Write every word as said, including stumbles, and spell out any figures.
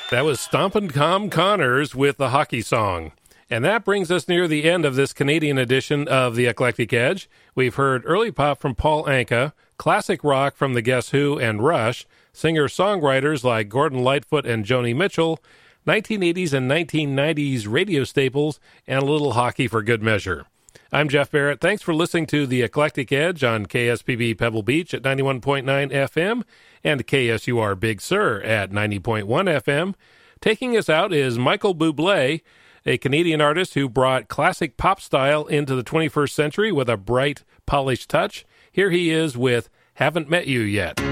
That was Stompin' Tom Connors with the hockey song. And that brings us near the end of this Canadian edition of the Eclectic Edge. We've heard early pop from Paul Anka, classic rock from the Guess Who and Rush, singer-songwriters like Gordon Lightfoot and Joni Mitchell, nineteen eighties and nineteen nineties radio staples, and a little hockey for good measure. I'm Jeff Barrett. Thanks for listening to the Eclectic Edge on K S P B Pebble Beach at ninety-one point nine F M and K S U R Big Sur at ninety point one F M. Taking us out is Michael Bublé, a Canadian artist who brought classic pop style into the twenty-first century with a bright, polished touch. Here he is with Haven't Met You Yet.